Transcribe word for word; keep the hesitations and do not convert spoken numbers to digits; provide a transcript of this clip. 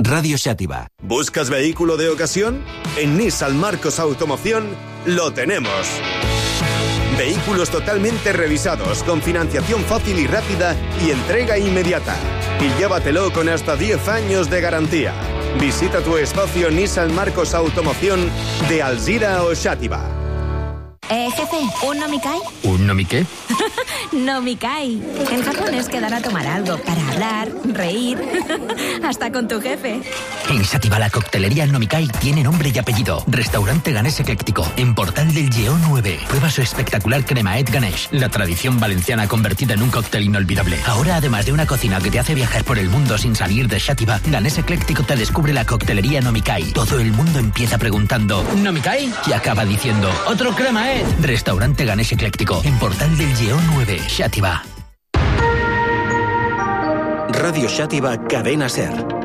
Radio Xàtiva. ¿Buscas vehículo de ocasión? En Nissan Marcos Automoción lo tenemos. Vehículos totalmente revisados, con financiación fácil y rápida y entrega inmediata. Y llévatelo con hasta diez años de garantía. Visita tu espacio Nissan Marcos Automoción de Alzira o Xàtiva. Eh, jefe, ¿un nomikai? ¿Un nomiqué? Nomikai. En Japón es quedar a tomar algo para hablar, reír, hasta con tu jefe. En Xàtiva la coctelería El Nomikai tiene nombre y apellido. Restaurante Ganés Ecléctico, en Portal del Lleó nueve. Prueba su espectacular cremaet Ganesh, la tradición valenciana convertida en un cóctel inolvidable. Ahora, además de una cocina que te hace viajar por el mundo sin salir de Xàtiva, Ganés Ecléctico te descubre la coctelería Nomikai. Todo el mundo empieza preguntando ¿Nomikai? Y acaba diciendo ¡otro cremaet! Restaurante Ganés Ecléctico, en Portal del Lleó nueve, Xàtiva. Radio Xàtiva, Cadena Ser.